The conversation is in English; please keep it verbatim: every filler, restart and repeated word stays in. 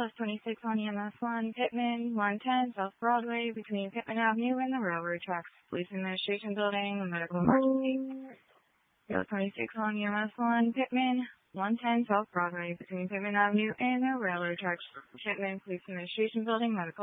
Yellow twenty-six on E M S one, Pittman, one ten, South Broadway, between Pittman Avenue and the railroad tracks. Police Administration Building, a medical emergency. Yellow twenty-six on E M S one, Pittman, one ten, South Broadway, between Pittman Avenue and the railroad tracks. Pittman Police Administration Building, medical